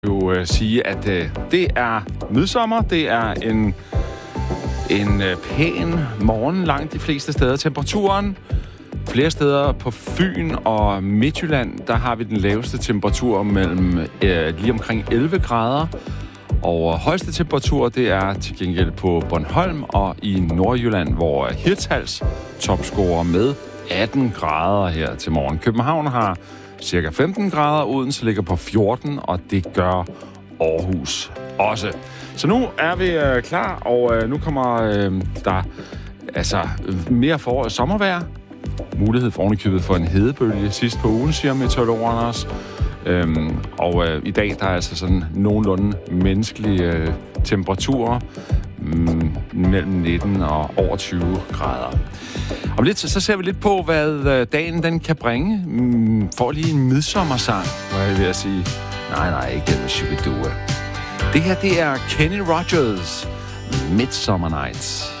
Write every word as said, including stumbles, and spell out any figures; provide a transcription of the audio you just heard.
jo øh, sige, at øh, det er midsommer. Det er en, en øh, pæn morgen langt de fleste steder. Temperaturen flere steder på Fyn og Midtjylland, der har vi den laveste temperatur mellem øh, lige omkring elleve grader. Og højeste temperatur, det er til gengæld på Bornholm og i Nordjylland, hvor Hirtshals topscorer med atten grader her til morgen. København har cirka femten grader, Odense ligger på fjorten, og det gør Aarhus også. Så nu er vi øh, klar, og øh, nu kommer øh, der altså mere forår og sommervejr. Mulighed for ovenikøbet for en hedebølge sidst på ugen, siger meteorologerne også. Øhm, og øh, i dag der er altså sådan nogenlunde menneskelige øh, temperaturer mm, mellem nitten og over tyve grader. Om lidt så ser vi lidt på, hvad øh, dagen den kan bringe. Mm, får lige en midsommersang, må jeg ved at sige. Nej, nej, ikke den med Shubidua. Det her, det er Kenny Rogers, Midsummer Nights.